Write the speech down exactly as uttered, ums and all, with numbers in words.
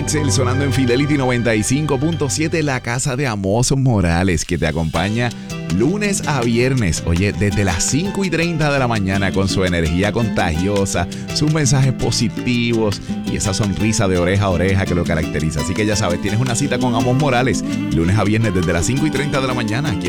Itzel sonando en Fidelity noventa y cinco punto siete, la casa de Amos Morales, que te acompaña lunes a viernes, oye, desde las cinco y treinta de la mañana con su energía contagiosa, sus mensajes positivos y esa sonrisa de oreja a oreja que lo caracteriza. Así que ya sabes, tienes una cita con Amos Morales, lunes a viernes desde las cinco y treinta de la mañana aquí